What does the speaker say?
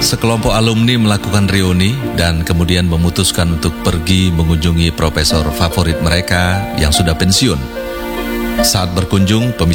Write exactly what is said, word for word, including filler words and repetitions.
Sekelompok alumni melakukan reuni dan kemudian memutuskan untuk pergi mengunjungi profesor favorit mereka yang sudah pensiun. Saat berkunjung, pembicara